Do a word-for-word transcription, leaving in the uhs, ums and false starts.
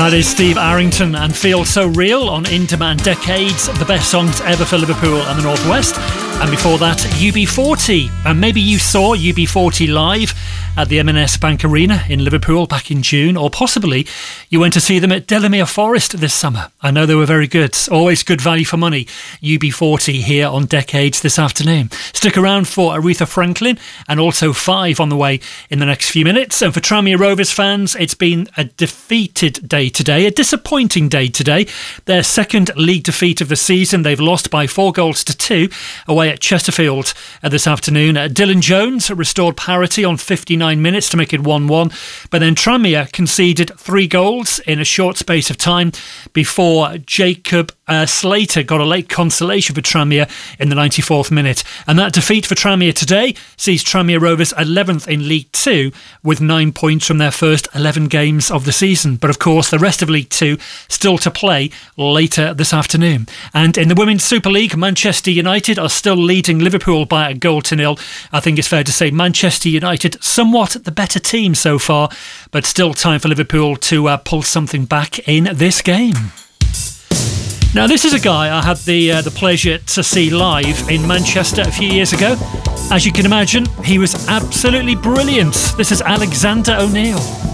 That is Steve Arrington and Feel So Real on In Demand Decades, the best songs ever for Liverpool and the North West. And before that, U B forty. And maybe you saw U B forty live at the M and S Bank Arena in Liverpool back in June, or possibly you went to see them at Delamere Forest this summer. I know they were very good. Always good value for money. U B forty here on Decades this afternoon. Stick around for Aretha Franklin and also Five on the way in the next few minutes. And for Tranmere Rovers fans, it's been a defeated day today, a disappointing day today. Their second league defeat of the season. They've lost by four goals to two away at Chesterfield uh, this afternoon. Uh, Dylan Jones restored parity on fifty-nine minutes to make it one one, but then Tranmere conceded three goals in a short space of time before Jacob uh, Slater got a late consolation for Tranmere in the ninety-fourth minute. And that defeat for Tranmere today sees Tranmere Rovers eleventh in League Two with nine points from their first eleven games of the season. But of course, the rest of League Two still to play later this afternoon. And in the Women's Super League, Manchester United are still leading Liverpool by a goal to nil. I think it's fair to say Manchester United somewhat the better team so far, but still time for Liverpool to uh, pull something back in this game. Now, this is a guy I had the uh, the pleasure to see live in Manchester a few years ago. As you can imagine, he was absolutely brilliant. This is Alexander O'Neill.